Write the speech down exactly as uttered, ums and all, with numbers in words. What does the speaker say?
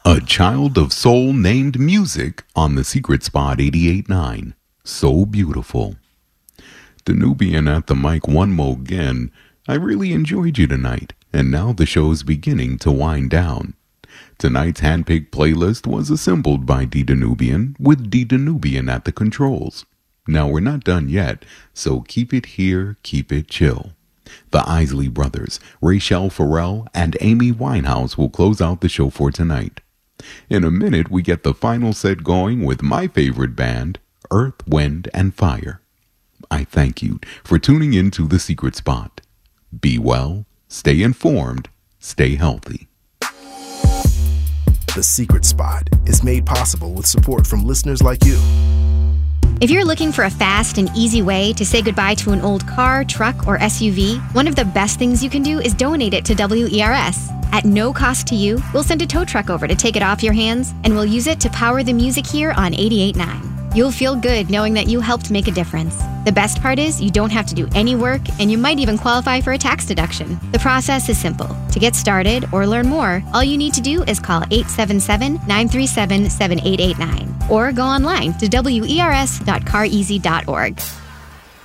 A child of soul named Music on the Secret Spot eighty-eight point nine. So beautiful. Danubian at the mic one mo again. I really enjoyed you tonight, and now the show's beginning to wind down. Tonight's handpicked playlist was assembled by D Danubian with D Danubian at the controls. Now we're not done yet, so keep it here, keep it chill. The Isley Brothers, Rachelle Farrell, and Amy Winehouse will close out the show for tonight. In a minute, we get the final set going with my favorite band, Earth, Wind, and Fire. I thank you for tuning in to The Secret Spot. Be well, stay informed, stay healthy. The Secret Spot is made possible with support from listeners like you. If you're looking for a fast and easy way to say goodbye to an old car, truck, or S U V, one of the best things you can do is donate it to W E R S. At no cost to you, we'll send a tow truck over to take it off your hands, and we'll use it to power the music here on eighty-eight point nine. You'll feel good knowing that you helped make a difference. The best part is you don't have to do any work, and you might even qualify for a tax deduction. The process is simple. To get started or learn more, all you need to do is call eight seven seven, nine three seven, seven eight eight nine or go online to W E R S dot car easy dot org.